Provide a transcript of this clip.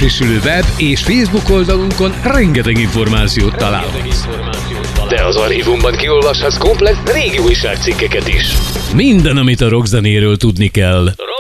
frissülő web és Facebook oldalunkon rengeteg információt találhatsz. De az archívumban kiolvashatsz komplett régi újságcikkeket is. Minden, amit a rockzenéről tudni kell.